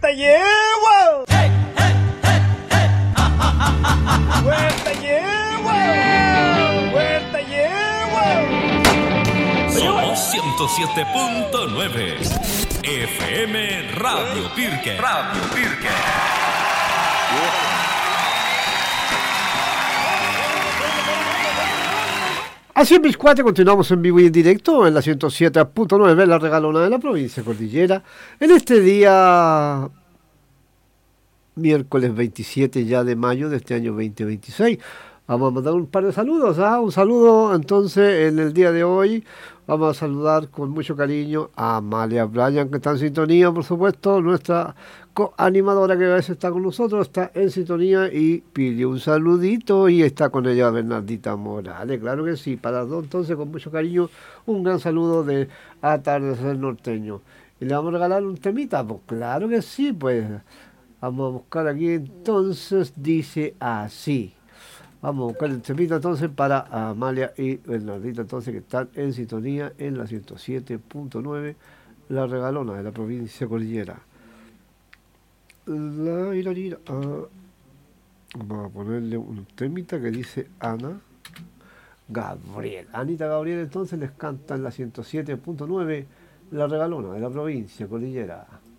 ¡Vuelta llevo! ¡Vuelta llevo! ¡Vuelta llevo! Somos 107.9 FM Radio Pirque. Radio Pirque. Así en mis cuates continuamos en vivo y en directo en la 107.9, la regalona de la provincia Cordillera. En este día, miércoles 27 ya de mayo de este año 2026. Vamos a mandar un par de saludos, un saludo entonces en el día de hoy. Vamos a saludar con mucho cariño a Amalia Bryan, que está en sintonía, por supuesto, nuestra coanimadora que a veces está con nosotros, está en sintonía y pide un saludito y está con ella Bernardita Morales, claro que sí, para dos entonces con mucho cariño, un gran saludo de Atardecer Norteño. ¿Y le vamos a regalar un temita? Pues claro que sí, pues vamos a buscar aquí entonces, dice así. Vamos a buscar el temita entonces para Amalia y Bernardita entonces que están en sintonía en la 107.9, la regalona de la provincia Cordillera. Vamos a ponerle un temita que dice Ana Gabriel. Anita Gabriel entonces les canta en la 107.9, la regalona de la provincia Cordillera.